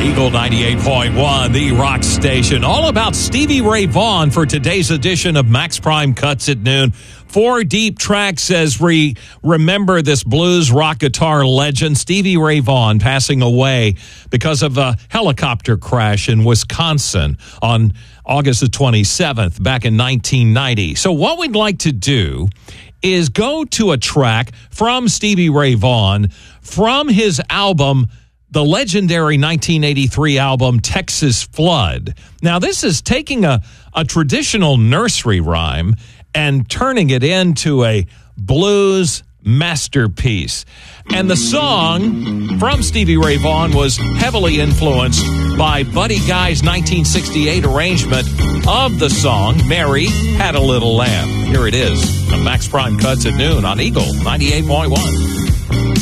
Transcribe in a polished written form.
Eagle 98.1, the rock station. All about Stevie Ray Vaughan for today's edition of Max Prime Cuts at Noon. 4 deep tracks as we remember this blues rock guitar legend, Stevie Ray Vaughan, passing away because of a helicopter crash in Wisconsin on August the 27th back in 1990. So what we'd like to do is go to a track from Stevie Ray Vaughan from his album, the legendary 1983 album, Texas Flood. Now, this is taking a traditional nursery rhyme and turning it into a blues masterpiece. And the song from Stevie Ray Vaughan was heavily influenced by Buddy Guy's 1968 arrangement of the song, Mary Had a Little Lamb. Here it is, the Max Prime Cuts at Noon on Eagle 98.1.